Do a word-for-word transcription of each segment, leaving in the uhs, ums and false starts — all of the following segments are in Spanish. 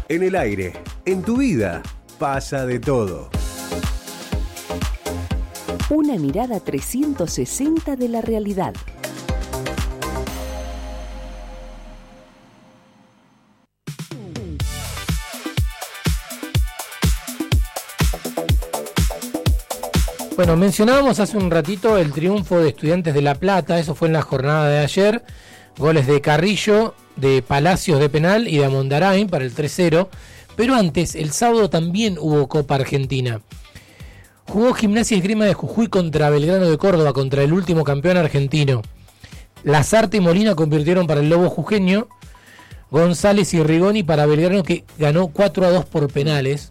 En el aire, en tu vida, pasa de todo. Una mirada trescientos sesenta de la realidad. Bueno, mencionábamos hace un ratito el triunfo de Estudiantes de La Plata, eso fue en la jornada de ayer, goles de Carrillo, de Palacios de penal y de Amondarain para el tres cero, pero antes, el sábado también hubo Copa Argentina. Jugó Gimnasia y Esgrima de Jujuy contra Belgrano de Córdoba, contra el último campeón argentino. Lazarte y Molina convirtieron para el Lobo Jujeño, González y Rigoni para Belgrano, que ganó cuatro a dos por penales.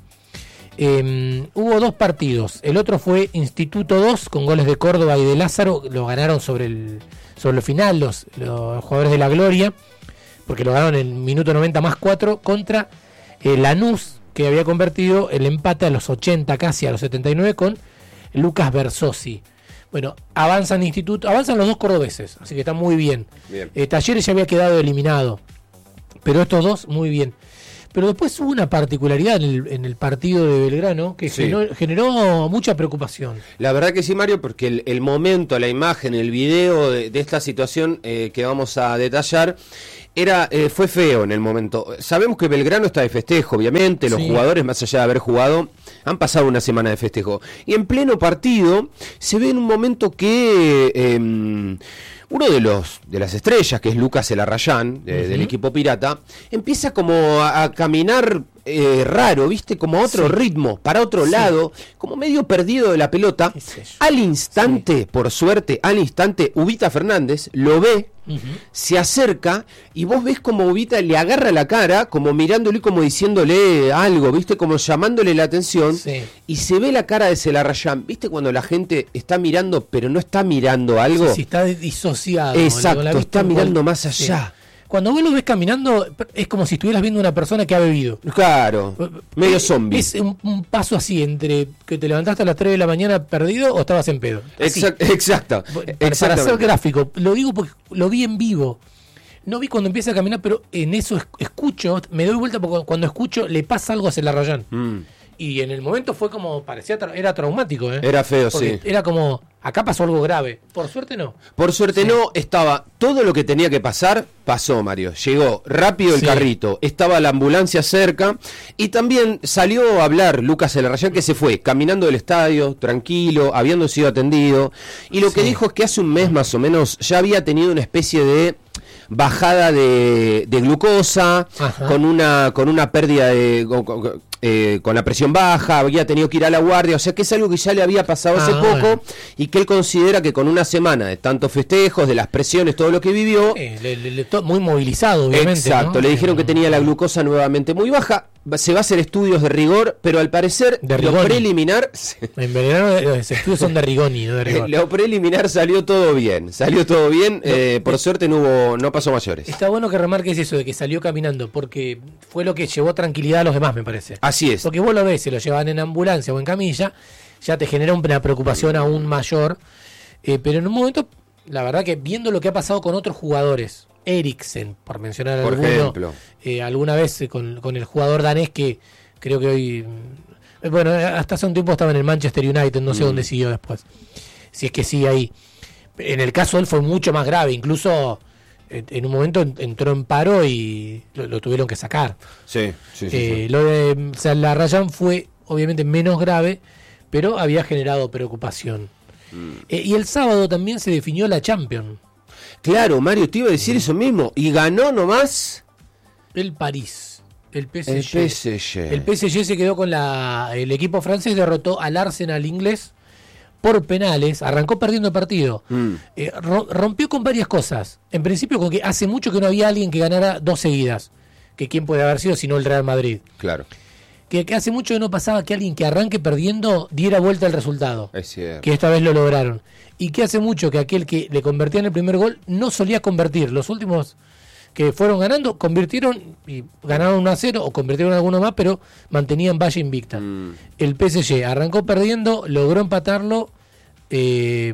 Eh, hubo dos partidos, el otro fue Instituto dos con goles de Córdoba y de Lázaro, lo ganaron sobre el, sobre el final los, los jugadores de la Gloria, porque lo ganaron en el minuto noventa más cuatro contra eh, Lanús, que había convertido el empate a los ochenta, casi a los setenta y nueve, con Lucas Bersosi. Bueno, avanzan Instituto, avanzan los dos cordobeses, así que está muy bien, bien. Eh, Talleres ya había quedado eliminado, pero estos dos muy bien. Pero después hubo una particularidad en el, en el partido de Belgrano que sí. generó, generó mucha preocupación. La verdad que sí, Mario, porque el, el momento, la imagen, el video de, de esta situación eh, que vamos a detallar era eh, fue feo en el momento. Sabemos que Belgrano está de festejo, obviamente, los sí. jugadores, más allá de haber jugado, han pasado una semana de festejo. Y en pleno partido se ve en un momento que Eh, uno de los de las estrellas, que es Lucas Elarrayán, eh, uh-huh. del equipo pirata, empieza como a, a caminar eh, raro, ¿viste? Como a otro sí. ritmo, para otro sí. lado, como medio perdido de la pelota. Es al instante, sí. por suerte, al instante, Ubita Fernández lo ve, uh-huh. se acerca, y vos ves como Ubita le agarra la cara, como mirándole, como diciéndole algo, ¿viste? Como llamándole la atención, sí. y se ve la cara de Elarrayán, ¿viste? Cuando la gente está mirando, pero no está mirando algo. Sí, sí, está disociado. Exacto, la está mirando más allá. Sí. Cuando vos lo ves caminando, es como si estuvieras viendo una persona que ha bebido. Claro, medio zombie. Es un, un paso así, entre que te levantaste a las tres de la mañana perdido o estabas en pedo. Exact, exacto. Para, para ser gráfico, lo digo porque lo vi en vivo. No vi cuando empieza a caminar, pero en eso escucho, me doy vuelta porque cuando escucho le pasa algo a Elarrayán. Mm. Y en el momento fue como, parecía, era traumático, ¿eh? Era feo, porque sí. Era como, acá pasó algo grave. Por suerte no. Por suerte sí. no, estaba, todo lo que tenía que pasar, pasó, Mario. Llegó rápido el sí. carrito, estaba la ambulancia cerca, y también salió a hablar Lucas Elarrayán, que se fue caminando del estadio, tranquilo, habiendo sido atendido, y lo sí. que dijo es que hace un mes más o menos ya había tenido una especie de bajada de, de glucosa, Ajá. con una con una pérdida de con, con, eh, con la presión baja, había tenido que ir a la guardia, o sea que es algo que ya le había pasado ah, hace poco, bueno. y que él considera que con una semana de tantos festejos, de las presiones, todo lo que vivió, eh, le, le, le, muy movilizado, obviamente. Exacto, ¿no? Le dijeron que tenía la glucosa nuevamente muy baja. Se va a hacer estudios de rigor, pero al parecer de lo preliminar... En verano los estudios son de Rigoni, no de rigor. Lo preliminar salió todo bien, salió todo bien, no, eh, por eh, suerte no hubo, no pasó mayores. Está bueno que remarques eso de que salió caminando, porque fue lo que llevó tranquilidad a los demás, me parece. Así es. Porque vos lo ves, se lo llevan en ambulancia o en camilla, ya te genera una preocupación aún mayor, eh, pero en un momento, la verdad que viendo lo que ha pasado con otros jugadores... Eriksen, por mencionar por alguno, ejemplo. Eh, alguna vez eh, con, con el jugador danés que creo que hoy, eh, bueno, hasta hace un tiempo estaba en el Manchester United, no sé mm. dónde siguió después, si es que sigue ahí. En el caso de él fue mucho más grave, incluso eh, en un momento entró en paro y lo, lo tuvieron que sacar. Sí, sí, sí, eh, sí. Lo de o sea, la Rayán fue obviamente menos grave, pero había generado preocupación. Mm. Eh, y el sábado también se definió la Champions. Claro, Mario, te iba a decir eso mismo. Y ganó nomás el París, el P S G. El P S G. El P S G se quedó con la... El equipo francés derrotó al Arsenal inglés por penales. Arrancó perdiendo el partido. Mm. Eh, rompió con varias cosas. En principio con que hace mucho que no había alguien que ganara dos seguidas. Que quién puede haber sido si no el Real Madrid. Claro. Que, que hace mucho que no pasaba que alguien que arranque perdiendo diera vuelta el resultado. Es cierto. Que esta vez lo lograron. Y que hace mucho que aquel que le convertía en el primer gol no solía convertir. Los últimos que fueron ganando, convirtieron y ganaron uno a cero o convirtieron alguno más, pero mantenían valla invicta. Mm. El P S G arrancó perdiendo, logró empatarlo, eh,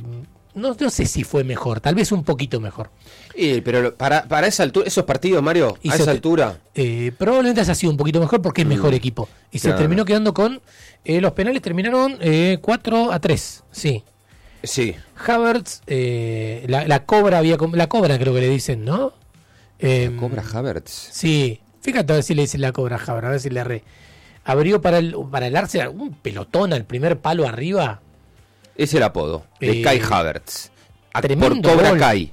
no, no sé si fue mejor, tal vez un poquito mejor. Y, pero para, para esa altura, esos partidos, Mario, Y a se esa te- altura. Eh, probablemente haya sido un poquito mejor porque es mejor equipo. Y se Claro. terminó quedando con. Eh, los penales terminaron eh, cuatro a tres. Sí. Sí. Havertz, eh, la, la cobra había. com- La cobra creo que le dicen, ¿no? Eh, Cobra Havertz. Sí. Fíjate a ver si le dicen la cobra a Havertz, a ver si le re. Abrió para el, para el Arsenal un pelotón al primer palo arriba. Es el apodo de Eh, Kai Havertz. A- tremendo por Cobra gol. Kai.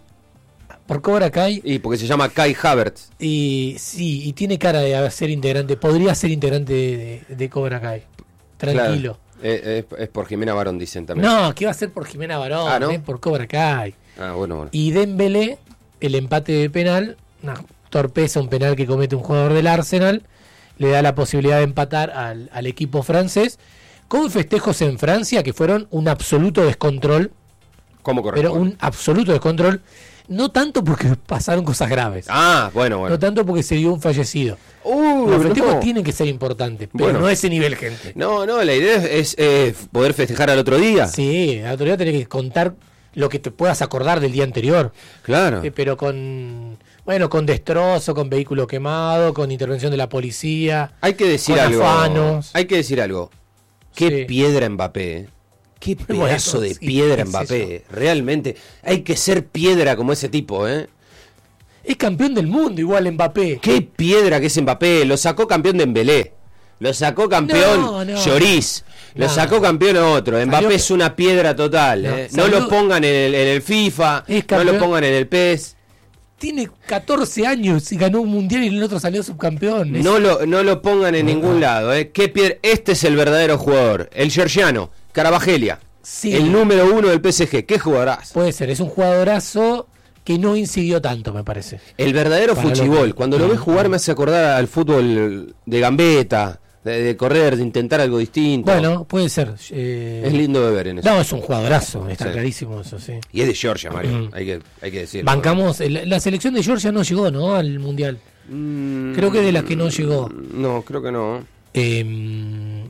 Por Cobra Kai. Y porque se llama Kai Havertz. Y sí, y tiene cara de ser integrante. Podría ser integrante de, de, de Cobra Kai. Tranquilo. Claro. Eh, es, es por Jimena Barón, dicen también. No, que va a ser por Jimena Barón, Ah, ¿no? eh, por Cobra Kai. Ah, bueno, bueno. Y Dembélé, el empate de penal, una torpeza, un penal que comete un jugador del Arsenal, le da la posibilidad de empatar al, al equipo francés, con festejos en Francia que fueron un absoluto descontrol, ¿Cómo corresponde? pero un absoluto descontrol, no tanto porque pasaron cosas graves, Ah, bueno, bueno. no tanto porque se dio un fallecido. Uh, Los festejos no. tienen que ser importantes, pero Bueno. no a ese nivel, gente. No, no, la idea es, es, eh, poder festejar al otro día. Sí, la autoridad tiene que contar lo que te puedas acordar del día anterior. Claro. Eh, pero con, bueno, con destrozo, con vehículo quemado, con intervención de la policía. Hay que decir con algo. afanos. Hay que decir algo. Qué Sí. piedra Mbappé. ¿eh? Qué Bueno, pedazo de sí, piedra qué sé Mbappé. Realmente. Hay que ser piedra como ese tipo, ¿eh? Es campeón del mundo igual Mbappé. Qué piedra que es Mbappé. Lo sacó campeón de Dembélé. Lo sacó campeón No, no. Lloris. Lo No. sacó campeón otro. Mbappé Salió- es una piedra total. No, ¿eh? No, salió- lo pongan en el, en el FIFA. Es No campeón- lo pongan en el P E S. Tiene catorce años y ganó un mundial y el otro salió subcampeón. Es- No lo, no lo pongan en ningún lado. ¿eh? ¿Qué piedra? Este es el verdadero jugador. El georgiano. Carabagelia. Sí. El número uno del P S G. ¿Qué jugadorazo? Puede ser, es un jugadorazo que no incidió tanto, me parece. El verdadero Para lo fuchibol. que- Cuando lo ves jugar me hace acordar al fútbol de gambeta, de, de correr, de intentar algo distinto. Bueno, puede ser. eh, Es lindo de ver en eso. No, es un jugadorazo, está Sí. clarísimo eso, sí. Y es de Georgia, Mario. Mm. Hay que, hay que decirlo. Bancamos, el- la selección de Georgia no llegó, ¿no? Al mundial. Mm, Creo que de las que no llegó. No, creo que no. Eh,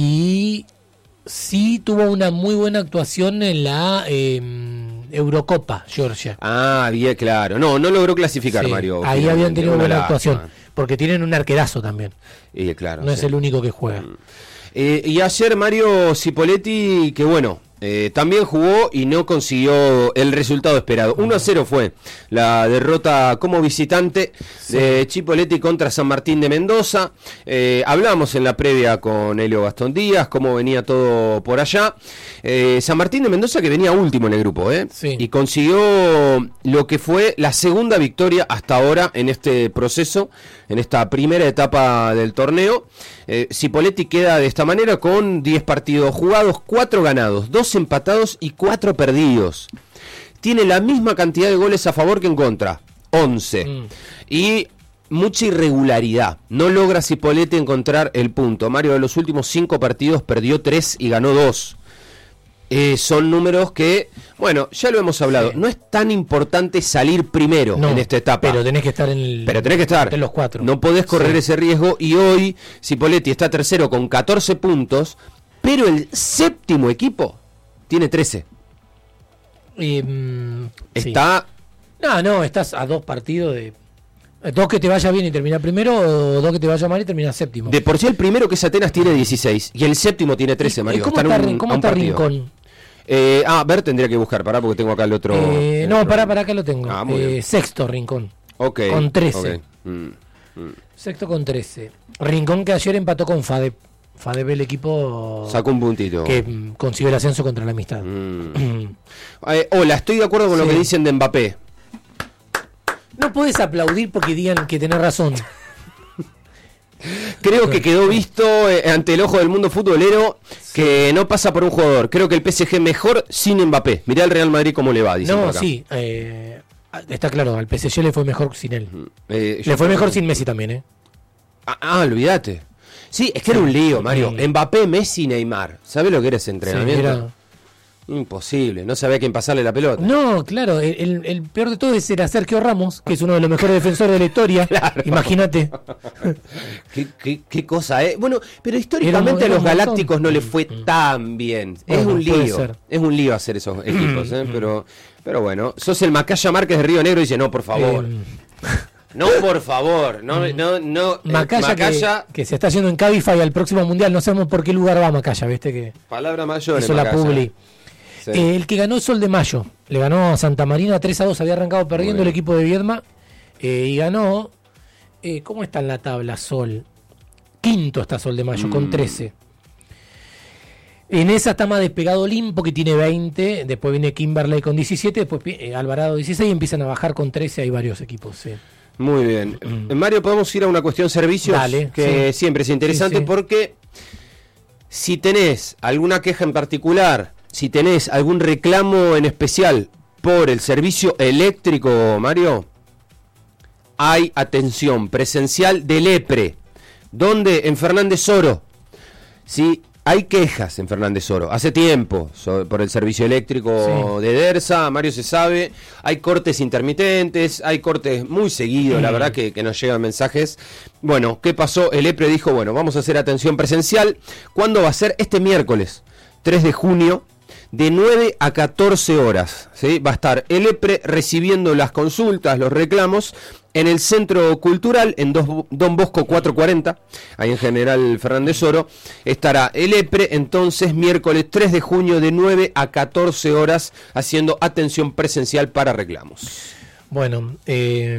y sí tuvo una muy buena actuación en la eh, Eurocopa, Georgia. Ah, bien, claro. No, no logró clasificar, Sí, Mario. ahí finalmente. habían tenido Una buena lástima. actuación, porque tienen un arquerazo también. Y claro. No es sí. el único que juega. Eh, y ayer Mario Cipoletti, que bueno, eh, también jugó y no consiguió el resultado esperado. uno a cero fue la derrota como visitante de Cipoletti contra San Martín de Mendoza. Eh, hablamos en la previa con Helio Gastón Díaz, cómo venía todo por allá. Eh, San Martín de Mendoza que venía último en el grupo, ¿eh? Sí. Y consiguió lo que fue la segunda victoria hasta ahora en este proceso, en esta primera etapa del torneo. Eh, Cipoletti queda de esta manera con diez partidos jugados, cuatro ganados, dos empatados y cuatro perdidos. Tiene la misma cantidad de goles a favor que en contra, once. Mm. Y mucha irregularidad. No logra Cipoletti encontrar el punto. Mario, de los últimos cinco partidos perdió tres y ganó dos. Eh, son números que, bueno, ya lo hemos hablado. Sí. No es tan importante salir primero No, en esta etapa. pero tenés que estar en el, Pero tenés que estar. entre los cuatro. No podés correr Sí. ese riesgo. Y hoy Cipoletti está tercero con catorce puntos, pero el séptimo equipo tiene trece. Y, mm, sí. Está. No, no, estás a dos partidos de... Dos que te vaya bien y terminar primero, o dos que te vaya mal y terminar séptimo. De por sí, el primero que es Atenas tiene dieciséis y el séptimo tiene trece, ¿Y- Mario. ¿Cómo Están está, un- Rin- cómo a un está partido. Rincón? Eh, ah, ver, tendría que buscar, pará, porque tengo acá el otro. Eh, el no, otro- pará, pará, acá lo tengo. Ah, muy Eh, bien. sexto Rincón. Ok, con trece. ok. Mm, mm. Sexto con trece. Rincón que ayer empató con Fadep. Fadep el equipo Sacó un puntito. que mm, consiguió el ascenso contra la amistad. Mm. Eh, hola, estoy de acuerdo con lo Sí. que dicen de Mbappé. No podés aplaudir porque digan que tenés razón. Creo que quedó visto eh, ante el ojo del mundo futbolero que no pasa por un jugador. Creo que el P S G mejor sin Mbappé. Mirá al Real Madrid cómo le va, dicen No, por acá. sí. eh, está claro, al P S G le fue mejor sin él. Eh, yo Le fue creo mejor que- sin Messi también, ¿eh? Ah, ah, olvídate. Sí, es que era un lío, Mario. Sí. Mbappé, Messi, Neymar. ¿Sabés lo que era ese entrenamiento? Sí, era- Imposible, no sabía a quién pasarle la pelota. No, claro, el, el peor de todo es era Sergio Ramos, que es uno de los mejores defensores de la historia. Claro. Imagínate. ¿Qué, qué, qué cosa, eh? Bueno, pero históricamente era, era a los Galácticos no le fue mm. tan bien. Bueno, es un lío. Es un lío hacer esos equipos, ¿eh? pero, pero bueno, sos el Macaya Márquez de Río Negro y dice, no, por favor. Eh, No, por favor, no, no, no. Macaya, eh, Macaya... Que, que se está haciendo en Cabify al próximo mundial, no sabemos por qué lugar va Macaya, ¿viste? Que palabra mayor. Eso la publi. Sí. Eh, el que ganó Sol de Mayo, le ganó a Santa Marina tres a dos, había arrancado perdiendo el equipo de Viedma, eh, y ganó, eh, ¿cómo está en la tabla Sol? Quinto está Sol de Mayo, mm. con trece. En esa está más despegado Olimpo, que tiene veinte, después viene Kimberley con diecisiete, después eh, Alvarado dieciséis, y empiezan a bajar con trece, hay varios equipos, sí. Muy bien. Mm. Mario, podemos ir a una cuestión servicios. Dale, que sí. siempre es interesante, sí, sí. porque si tenés alguna queja en particular, si tenés algún reclamo en especial por el servicio eléctrico, Mario, hay atención presencial del EPRE. ¿Dónde? En Fernández Oro. ¿Sí? Hay quejas en Fernández Oro, hace tiempo, sobre, por el servicio eléctrico sí. de DERSA, Mario se sabe, hay cortes intermitentes, hay cortes muy seguidos, mm. la verdad que, que nos llegan mensajes. Bueno, ¿qué pasó? El EPRE dijo, bueno, vamos a hacer atención presencial. ¿Cuándo va a ser? Este miércoles, tres de junio, de nueve a catorce horas, ¿sí? Va a estar el EPRE recibiendo las consultas, los reclamos, en el Centro Cultural, en Don Bosco cuatrocientos cuarenta, ahí en General Fernández Oro, estará el EPRE, entonces, miércoles tres de junio, de nueve a catorce horas, haciendo atención presencial para reclamos. Bueno, eh,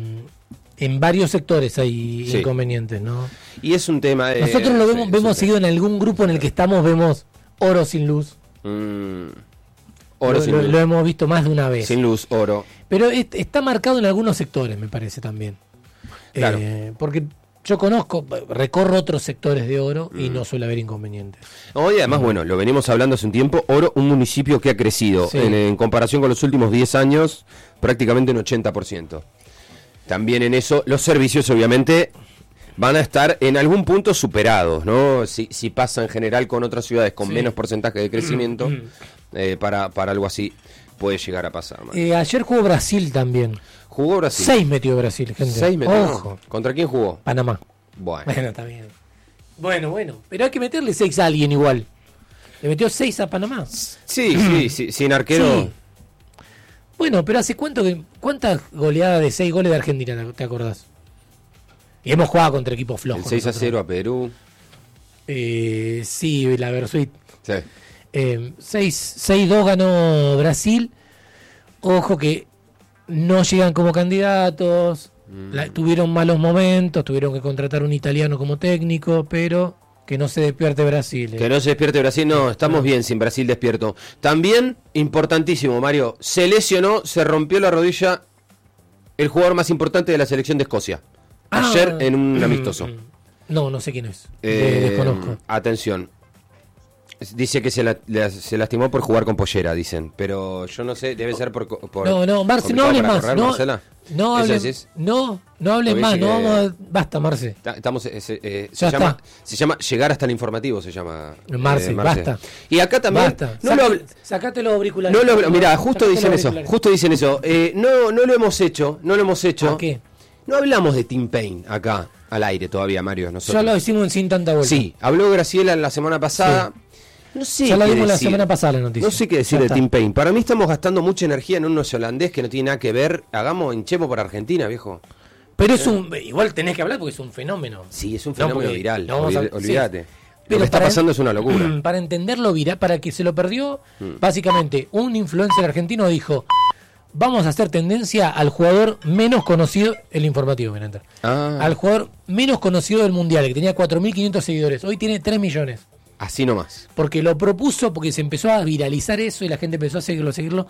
en varios sectores hay sí. inconvenientes, ¿no? Y es un tema de... Nosotros lo vemos, sí, vemos seguido en algún grupo en el que estamos, vemos oro sin luz. Mm. Oro lo, sin lo, luz. Lo hemos visto más de una vez. Sin luz, oro. Pero es, está marcado en algunos sectores, me parece también. Claro. Eh, porque yo conozco, recorro otros sectores de Oro y mm. no suele haber inconvenientes. Hoy además, mm. bueno, lo venimos hablando hace un tiempo, Oro, un municipio que ha crecido sí. en, en comparación con los últimos diez años, prácticamente un ochenta por ciento. También en eso, los servicios obviamente van a estar en algún punto superados, ¿no? Si, si pasa en general con otras ciudades con sí. menos porcentaje de crecimiento, mm. eh, para, para algo así puede llegar a pasar. Eh, ayer jugó Brasil también. Jugó Brasil. Seis metió Brasil, gente. Seis metió. Ojo. ¿Contra quién jugó? Panamá. Bueno. Bueno, está bien. Bueno, bueno. Pero hay que meterle seis a alguien igual. Le metió seis a Panamá. Sí, sí, sí, sin arquero. Sí. Bueno, pero ¿hace cuánto que cuántas goleadas de seis goles de Argentina te acordás? Y hemos jugado contra equipos flojos. El seis a cero a Perú. Eh, sí, la Versuit. Sí. Eh, seis dos ganó Brasil. Ojo que no llegan como candidatos. Mm. La, tuvieron malos momentos. Tuvieron que contratar un italiano como técnico. Pero que no se despierte Brasil. Eh. Que no se despierte Brasil. No, estamos no. bien sin Brasil despierto. También, importantísimo, Mario. Se lesionó, se rompió la rodilla el jugador más importante de la selección de Escocia. Ayer ah, en un amistoso. No, no sé quién es. Eh, desconozco. Atención. Dice que se, la, la, se lastimó por jugar con pollera, dicen. Pero yo no sé, debe ser por... por no, no, Marce, no hables más. Correr, no, Marcela. no hables no, no hables más. No vamos a, basta, Marce. Estamos, eh, eh, se, llama, se llama Llegar hasta el informativo, se llama. Marce, eh, Marce. Basta. Y acá también... Basta. No Saca, lo, sacate los auriculares. No lo, mirá, justo dicen eso. Justo dicen eso. Eh, no, no lo hemos hecho. No lo hemos hecho. ¿A qué? No hablamos de Tim Payne acá, al aire todavía, Mario. Nosotros. Ya lo hicimos sin tanta vuelta. Sí, habló Graciela la semana pasada. Sí. No sé ya la qué vimos decir. la semana pasada la noticia. No sé qué decir de Tim Payne. Para mí estamos gastando mucha energía en un neozelandés que no tiene nada que ver. Hagamos hinchemos por Argentina, viejo. Pero es un... Igual tenés que hablar porque es un fenómeno. Sí, es un fenómeno no, porque, viral. No, Olvid, a, olvídate. Sí. Lo Pero que está pasando es una locura. Para entenderlo viral, para que se lo perdió, mm. básicamente, un influencer argentino dijo... Vamos a hacer tendencia al jugador menos conocido, el informativo, miren, ah. al jugador menos conocido del mundial, que tenía cuatro mil quinientos seguidores, hoy tiene tres millones. Así nomás. Porque lo propuso, porque se empezó a viralizar eso y la gente empezó a seguirlo, seguirlo.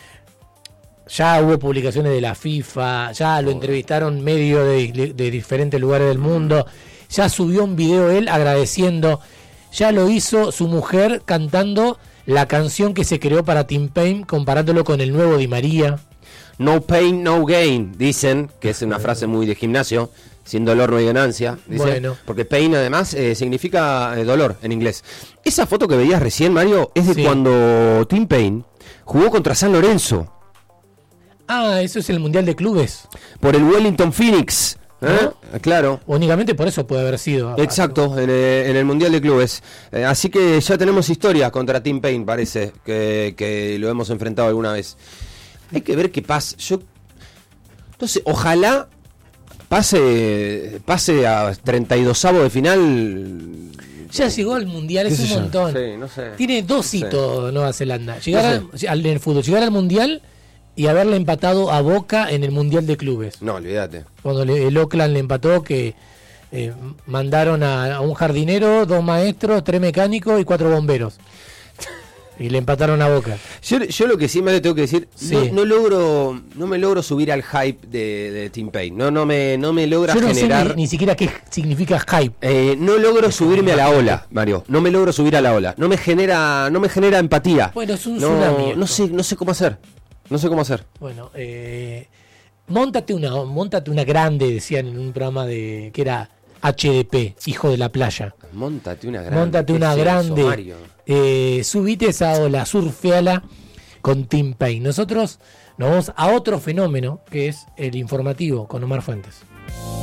Ya hubo publicaciones de la FIFA, ya lo oh. entrevistaron medios de, de diferentes lugares del mundo, ya subió un video él agradeciendo, ya lo hizo su mujer cantando la canción que se creó para Tim Payne, comparándolo con el nuevo Di María. No pain, no gain, dicen, que es una frase muy de gimnasio. Sin dolor no hay ganancia, dice, bueno. Porque pain además eh, significa eh, dolor en inglés. Esa foto que veías recién, Mario, es de sí. cuando Tim Payne jugó contra San Lorenzo. Ah, eso es el Mundial de Clubes. Por el Wellington Phoenix. ¿Eh? ¿No? Claro. Únicamente por eso puede haber sido. Exacto, en el, en el Mundial de Clubes. Eh, así que ya tenemos historia contra Tim Payne, parece, que, que lo hemos enfrentado alguna vez. Hay que ver qué pasa. Yo, entonces, ojalá pase pase a treinta y dosavo de final. Ya llegó al Mundial, es un montón. Sí, no sé. Tiene dos hitos no Nueva Zelanda. Llegar no sé. al, en el fútbol, llegar al Mundial y haberle empatado a Boca en el Mundial de Clubes. No, olvídate. Cuando le, el Oakland le empató, que eh, mandaron a, a un jardinero, dos maestros, tres mecánicos y cuatro bomberos. Y le empataron a Boca. Yo, yo lo que sí me tengo que decir, sí. no, no logro no me logro subir al hype de, de Tim Payne. No, no me, no me logra yo no generar. sé ni, ni siquiera qué significa hype. Eh, no logro subirme a la ola, Mario. No me logro subir a la ola. No me genera, no me genera empatía. Bueno, es un no, tsunami. No sé, no sé cómo hacer. No sé cómo hacer. Bueno, eh, móntate una, móntate una grande, decían en un programa de que era H D P, Hijo de la Playa. Móntate una grande. Móntate una es grande. Eso, Mario? Eh, subite esa ola, surfeala con Tim Payne. Nosotros nos vamos a otro fenómeno que es el informativo con Omar Fuentes.